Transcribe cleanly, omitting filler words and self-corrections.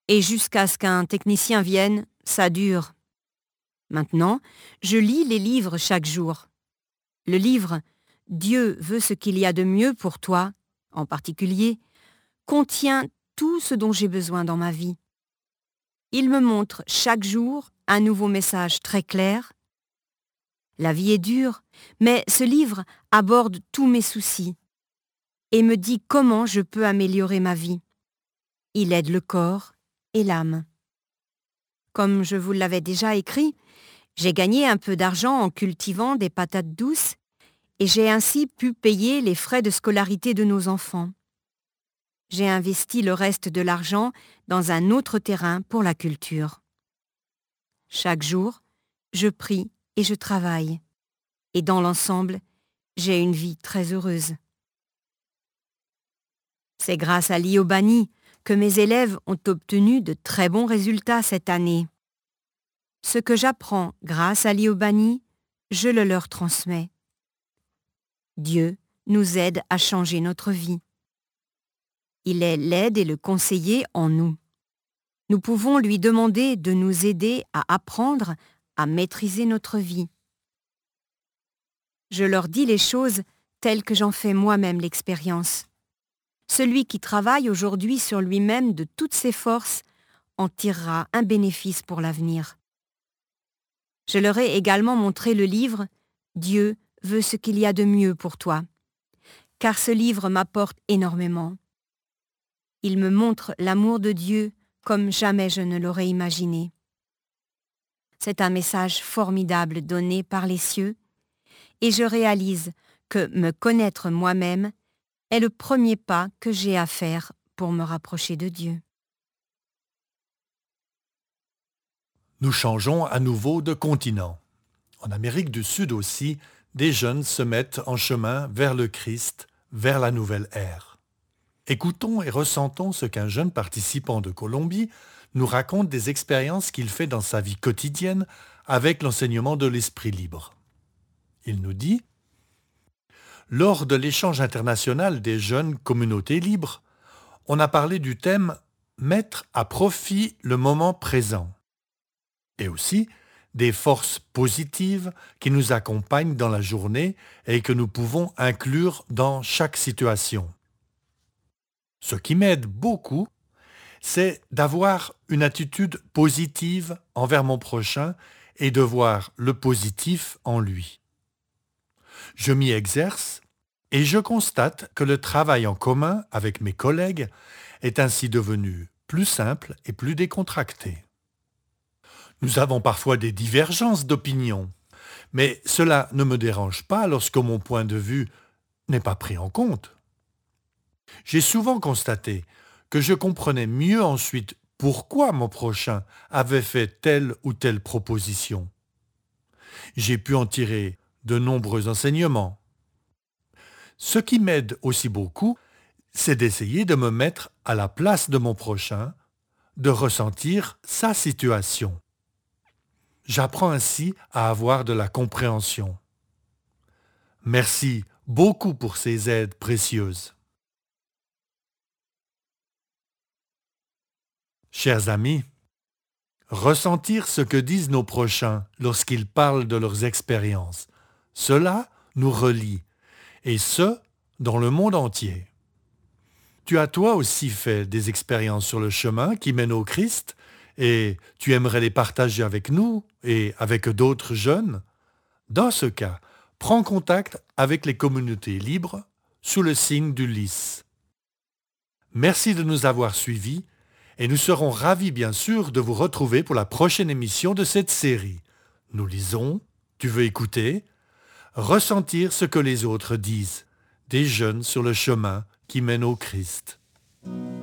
Et jusqu'à ce qu'un technicien vienne, ça dure. Maintenant, je lis les livres chaque jour. Le livre « Dieu veut ce qu'il y a de mieux pour toi », en particulier, contient tout ce dont j'ai besoin dans ma vie. Il me montre chaque jour un nouveau message très clair. La vie est dure, mais ce livre aborde tous mes soucis et me dit comment je peux améliorer ma vie. Il aide le corps et l'âme. Comme je vous l'avais déjà écrit, j'ai gagné un peu d'argent en cultivant des patates douces et j'ai ainsi pu payer les frais de scolarité de nos enfants. J'ai investi le reste de l'argent dans un autre terrain pour la culture. Chaque jour, je prie et je travaille. Et dans l'ensemble, j'ai une vie très heureuse. C'est grâce à l'Iobani que mes élèves ont obtenu de très bons résultats cette année. Ce que j'apprends grâce à l'Iobani, je le leur transmets. Dieu nous aide à changer notre vie. Il est l'aide et le conseiller en nous. Nous pouvons lui demander de nous aider à apprendre à maîtriser notre vie. Je leur dis les choses telles que j'en fais moi-même l'expérience. Celui qui travaille aujourd'hui sur lui-même de toutes ses forces en tirera un bénéfice pour l'avenir. Je leur ai également montré le livre « Dieu veut ce qu'il y a de mieux pour toi », car ce livre m'apporte énormément. Il me montre l'amour de Dieu comme jamais je ne l'aurais imaginé. C'est un message formidable donné par les cieux, et je réalise que me connaître moi-même est le premier pas que j'ai à faire pour me rapprocher de Dieu. Nous changeons à nouveau de continent. En Amérique du Sud aussi, des jeunes se mettent en chemin vers le Christ, vers la nouvelle ère. Écoutons et ressentons ce qu'un jeune participant de Colombie nous raconte des expériences qu'il fait dans sa vie quotidienne avec l'enseignement de l'esprit libre. Il nous dit « Lors de l'échange international des jeunes communautés libres, on a parlé du thème « Mettre à profit le moment présent » et aussi des forces positives qui nous accompagnent dans la journée et que nous pouvons inclure dans chaque situation. Ce qui m'aide beaucoup, c'est d'avoir une attitude positive envers mon prochain et de voir le positif en lui. Je m'y exerce et je constate que le travail en commun avec mes collègues est ainsi devenu plus simple et plus décontracté. Nous avons parfois des divergences d'opinion, mais cela ne me dérange pas lorsque mon point de vue n'est pas pris en compte. J'ai souvent constaté que je comprenais mieux ensuite pourquoi mon prochain avait fait telle ou telle proposition. J'ai pu en tirer de nombreux enseignements. Ce qui m'aide aussi beaucoup, c'est d'essayer de me mettre à la place de mon prochain, de ressentir sa situation. J'apprends ainsi à avoir de la compréhension. Merci beaucoup pour ces aides précieuses. Chers amis, ressentir ce que disent nos prochains lorsqu'ils parlent de leurs expériences, cela nous relie, et ce, dans le monde entier. Tu as toi aussi fait des expériences sur le chemin qui mène au Christ, et tu aimerais les partager avec nous et avec d'autres jeunes? Dans ce cas, prends contact avec les communautés libres sous le signe du lys. Merci de nous avoir suivis et nous serons ravis bien sûr de vous retrouver pour la prochaine émission de cette série. Nous lisons, tu veux écouter, ressentir ce que les autres disent, des jeunes sur le chemin qui mène au Christ.